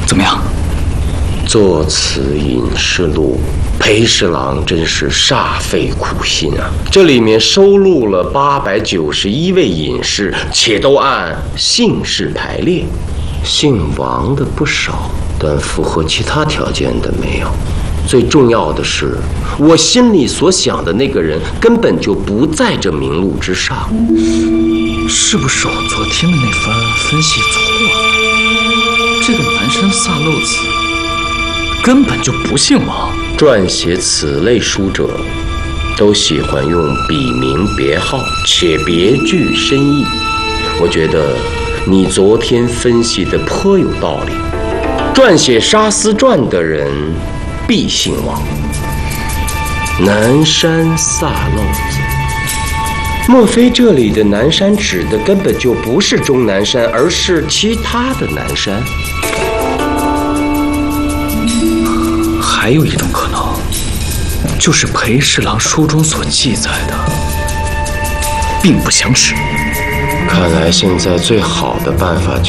怎么样？ 作此隐士录，裴侍郎真是煞费苦心啊！这里面收录了891位隐士，且都按姓氏排列，姓王的不少，但符合其他条件的没有。最重要的是，我心里所想的那个人根本就不在这名录之上。 是不是我昨天的那番分析错了？这个南山萨漏子根本就不姓王。 撰写此类书者，都喜欢用笔名别号，且别具深意。我觉得你昨天分析的颇有道理。撰写《沙思传》的人必姓王，南山萨漏子。莫非这里的南山指的根本就不是终南山，而是其他的南山？ 还有一种可能，就是裴侍郎书中所记载的并不详实。 看来现在最好的办法